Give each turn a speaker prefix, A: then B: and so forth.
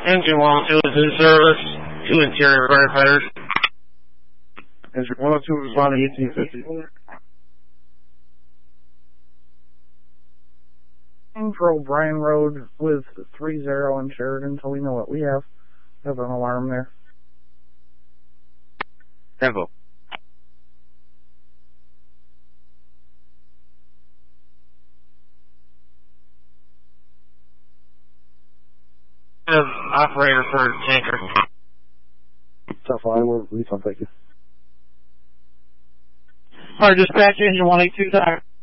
A: Engine 1, it was in service. 2 interior firefighters.
B: Engine 102 responding 1850. For O'Brien Road with 30 in Sheridan until we know what we have. Have an alarm there.
C: Tempo.
A: Operator for tanker.
B: Tough line, we'll refund, thank you.
D: Alright, dispatch engine 182,